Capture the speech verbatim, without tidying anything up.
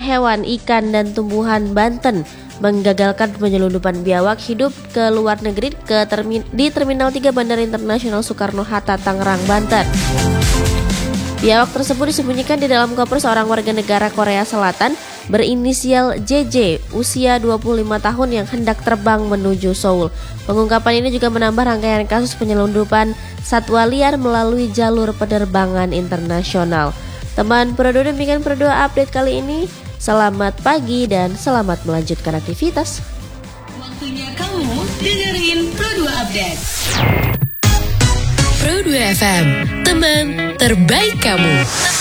Hewan, Ikan, dan Tumbuhan Banten menggagalkan penyelundupan biawak hidup ke luar negeri ke termin- di Terminal tiga Bandara Internasional Soekarno-Hatta, Tangerang, Banten. Biawak tersebut disembunyikan di dalam koper seorang warga negara Korea Selatan berinisial J J, usia dua puluh lima tahun yang hendak terbang menuju Seoul. Pengungkapan ini juga menambah rangkaian kasus penyelundupan satwa liar melalui jalur penerbangan internasional. Teman Pro dua, demikian Pro dua update kali ini. Selamat pagi dan selamat melanjutkan aktivitas. Waktunya kamu dengerin Pro dua Update. Pro dua F M, teman terbaik kamu.